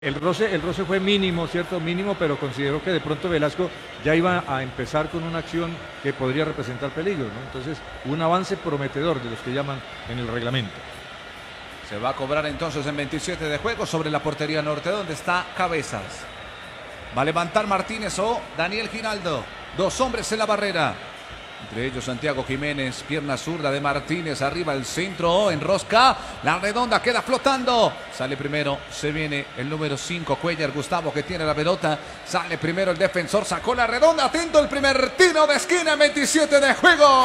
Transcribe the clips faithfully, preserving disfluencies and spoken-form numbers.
El roce, el roce fue mínimo, ¿cierto? Mínimo, pero consideró que de pronto Velasco ya iba a empezar con una acción que podría representar peligro, ¿no? Entonces, un avance prometedor de los que llaman en el reglamento. Se va a cobrar entonces en veintisiete de juego sobre la portería norte, donde está Cabezas. Va a levantar Martínez o Daniel Giraldo. Dos hombres en la barrera. Entre ellos Santiago Jiménez, pierna zurda de Martínez, arriba el centro, enrosca, la redonda queda flotando. Sale primero, se viene el número cinco, Cuellar Gustavo, que tiene la pelota. Sale primero el defensor, sacó la redonda, atento el primer tiro de esquina en veintisiete de juego.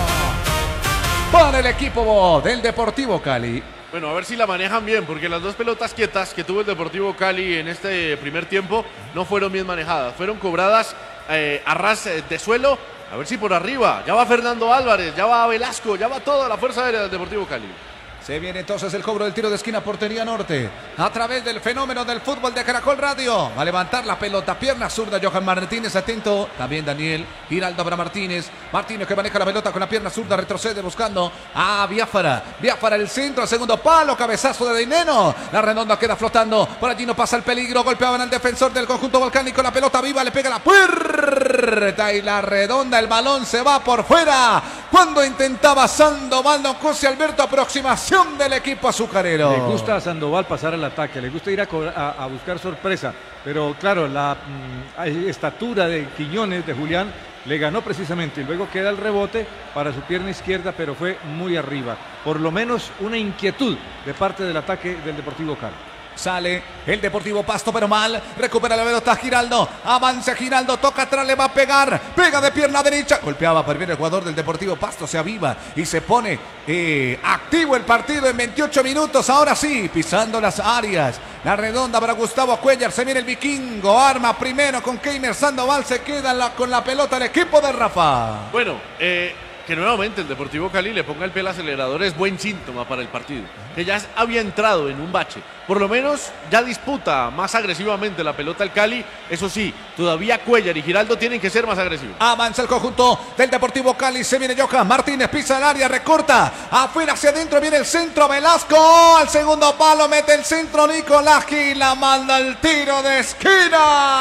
Para el equipo del Deportivo Cali. Bueno, a ver si la manejan bien, porque las dos pelotas quietas que tuvo el Deportivo Cali en este primer tiempo no fueron bien manejadas. Fueron cobradas eh, a ras de suelo. A ver si por arriba, ya va Fernando Álvarez, ya va Velasco, ya va toda la fuerza aérea del Deportivo Cali. Se viene entonces el cobro del tiro de esquina, portería norte, a través del fenómeno del fútbol de Caracol Radio. Va a levantar la pelota, pierna zurda, Johan Martínez, atento. También Daniel Giraldo para Martínez. Martínez que maneja la pelota con la pierna zurda, retrocede buscando a Biafara. Biafara el centro, al segundo palo, cabezazo de Dineno. La redonda queda flotando, por allí no pasa el peligro. Golpeaban al defensor del conjunto volcánico, la pelota viva, le pega la puerta y la redonda, el balón se va por fuera. Cuando intentaba Sandoval, don José Alberto, aproximación del equipo azucarero. Le gusta a Sandoval pasar al ataque, le gusta ir a, a, a buscar sorpresa, pero claro, la mm, estatura de Quiñones, de Julián, le ganó precisamente y luego queda el rebote para su pierna izquierda, pero fue muy arriba. Por lo menos una inquietud de parte del ataque del Deportivo Cali. Sale el Deportivo Pasto, pero mal. Recupera la pelota Giraldo. Avanza Giraldo, toca atrás, le va a pegar. Pega de pierna derecha. Golpeaba por bien el jugador del Deportivo Pasto. Se aviva y se pone eh, activo el partido en veintiocho minutos. Ahora sí, pisando las áreas. La redonda para Gustavo Cuellar. Se viene el vikingo. Arma primero con Keimer Sandoval. Se queda la, con la pelota el equipo de Rafa. Bueno, eh... que nuevamente el Deportivo Cali le ponga el pie al acelerador es buen síntoma para el partido. Que ya había entrado en un bache. Por lo menos ya disputa más agresivamente la pelota el Cali. Eso sí, todavía Cuellar y Giraldo tienen que ser más agresivos. Avanza el conjunto del Deportivo Cali. Se viene Johan Martínez, pisa el área, recorta. Afuera hacia adentro viene el centro. Velasco al segundo palo, mete el centro. Nicolás Gil la manda el tiro de esquina.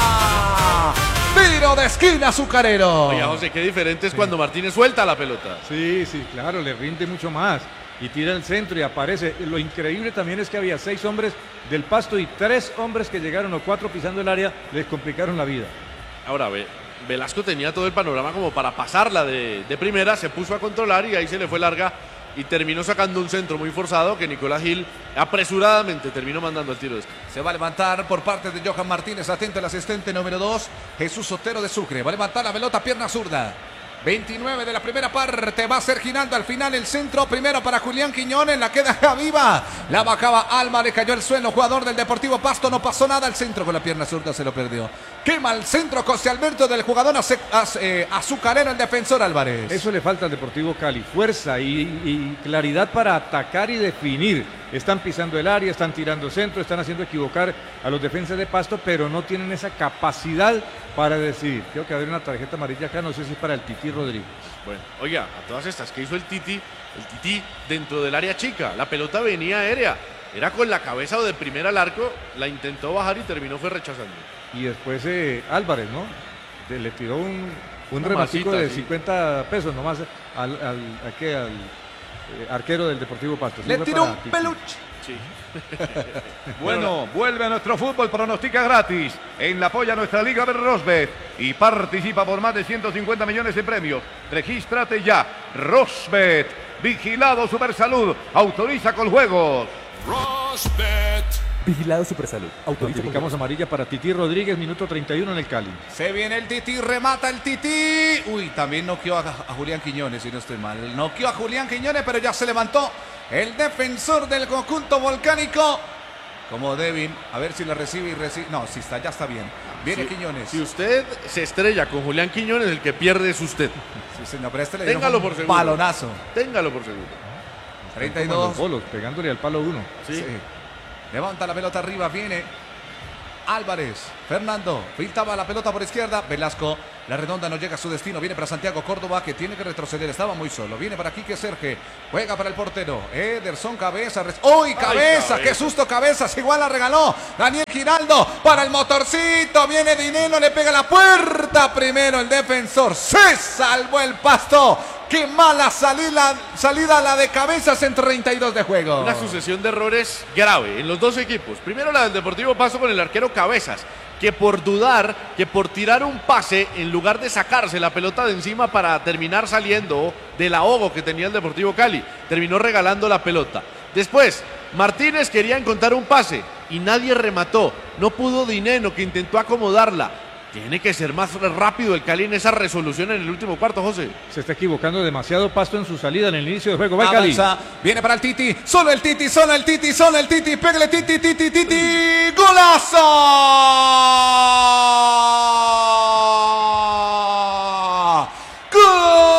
Tiro de esquina azucarero. Oye, José, qué diferente es sí. cuando Martínez suelta la pelota. Sí, sí, claro, le rinde mucho más. Y tira el centro y aparece. Lo increíble también es que había seis hombres del Pasto y tres hombres que llegaron o cuatro pisando el área, les complicaron la vida. Ahora, ve, Velasco tenía todo el panorama como para pasarla de, de primera, se puso a controlar y ahí se le fue larga. Y terminó sacando un centro muy forzado que Nicolás Gil apresuradamente terminó mandando el tiro de esquina. Se va a levantar por parte de Johan Martínez, atento el asistente número dos, Jesús Sotero de Sucre. Va a levantar la pelota, pierna zurda. veintinueve de la primera parte, va a ser girando al final el centro, primero para Julián Quiñones, la queda viva, la bajaba Alma, le cayó el suelo, jugador del Deportivo Pasto, no pasó nada, el centro con la pierna zurda se lo perdió. Quema el centro José Alberto del jugador az, az, eh, azucarero, el defensor Álvarez. Eso le falta al Deportivo Cali, fuerza y, y claridad para atacar y definir. Están pisando el área, están tirando centro, están haciendo equivocar a los defensas de Pasto, pero no tienen esa capacidad para decidir. Creo que haber una tarjeta amarilla acá, no sé si es para el Tití Rodríguez. Bueno, oiga, a todas estas que hizo el Tití, el Tití dentro del área chica, la pelota venía aérea, era con la cabeza o de primera al arco, la intentó bajar y terminó fue rechazando. Y después eh, Álvarez, ¿no? De, le tiró un, un rematico de sí. cincuenta pesos nomás al, al, al, ¿qué? al eh, arquero del Deportivo Pasto. Le tiró un peluche. Sí. Bueno, vuelve a nuestro fútbol, pronostica gratis en la polla nuestra liga de Rosbet y participa por más de ciento cincuenta millones de premios. Regístrate ya. Rosbet, vigilado Supersalud, autoriza con juegos. Rosbet. Vigilado Supersalud. Notificamos amarilla para Tití Rodríguez, minuto treinta y uno en el Cali. Se viene el Tití, remata el Tití. Uy, también noqueó a, a Julián Quiñones, si no estoy mal. Noqueó a Julián Quiñones, pero ya se levantó el defensor del conjunto volcánico. Como Devin, a ver si la recibe y recibe. No, si está, ya está bien. Viene si, Quiñones. Si usted se estrella con Julián Quiñones, el que pierde es usted. Sí, señor, pero este le Téngalo dio un por seguro. balonazo. Téngalo por seguro. treinta y dos. Los bolos, pegándole al palo uno. Sí. Sí. Levanta la pelota arriba, viene Álvarez, Fernando, filtraba la pelota por izquierda, Velasco La redonda no llega a su destino. Viene para Santiago Córdoba, que tiene que retroceder. Estaba muy solo. Viene para Quique Serge. Juega para el portero. Ederson Cabeza. ¡Uy, Cabeza! ¡Qué susto, Cabezas! Igual la regaló Daniel Giraldo para el motorcito. Viene Dineno, le pega la puerta. Primero el defensor. Se salvó el Pasto. ¡Qué mala salida, salida la de Cabezas en treinta y dos de juego! Una sucesión de errores grave en los dos equipos. Primero la del Deportivo Pasto con el arquero Cabezas, que por dudar, que por tirar un pase en lugar de sacarse la pelota de encima para terminar saliendo del ahogo que tenía el Deportivo Cali, terminó regalando la pelota. Después, Martínez quería encontrar un pase y nadie remató. No pudo Dineno, que intentó acomodarla. Tiene que ser más rápido el Cali en esa resolución en el último cuarto, José. Se está equivocando demasiado Pasto en su salida en el inicio del juego. Va el Cali. Avanza, viene para el Titi, solo el Titi, solo el Titi, solo el Titi, pégale Titi, Titi, Titi, ¡golazo!